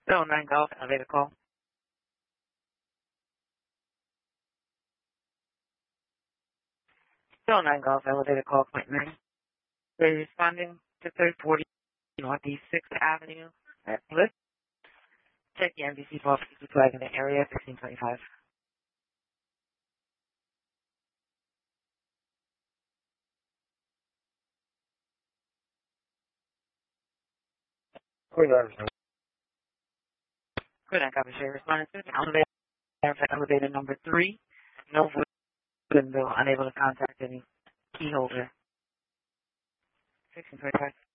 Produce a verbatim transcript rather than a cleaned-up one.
zero nine Golf, elevator call. zero nine Golf, elevator call, point nine. They're responding to third forty Northeast sixth Avenue at Bliss. Check the N B C for officers flag in the area, sixteen twenty-five. Good Good night, copy share. Responding to the elevator for elevator number three. No Woodinville, unable to contact any key holder. sixteen twenty-five.